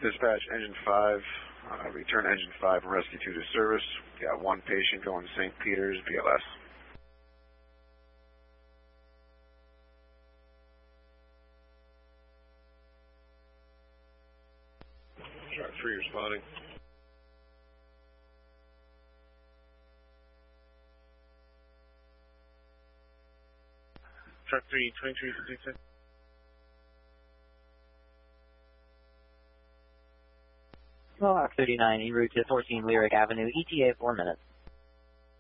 Dispatch engine 5, return engine 5 and rescue 2 to service. Got one patient going to St. Peter's, BLS. Shark 3 responding. Shark 3, 2356. Mohawk 39, en route to 14 Lyric Avenue, ETA 4 minutes.